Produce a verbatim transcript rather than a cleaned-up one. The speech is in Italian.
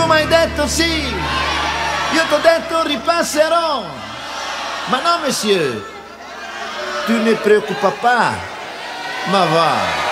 mi hai detto sì, io ti ho detto ripasserò. Ma no, monsieur, tu ne preoccupa pas, ma va.